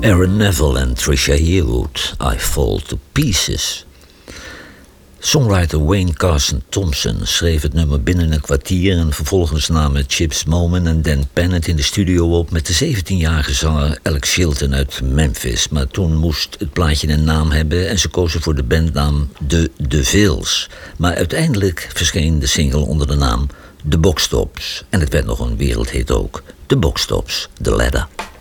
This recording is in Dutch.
Aaron Neville en Trisha Yearwood, I Fall to Pieces. Songwriter Wayne Carson Thompson schreef het nummer binnen een kwartier en vervolgens namen Chips Moman en Dan Penn het in de studio op met de 17-jarige zanger Alex Chilton uit Memphis. Maar toen moest het plaatje een naam hebben en ze kozen voor de bandnaam The DeVilles. Maar uiteindelijk verscheen de single onder de naam The Box Tops en het werd nog een wereldhit ook. The Box Tops, The Ladder.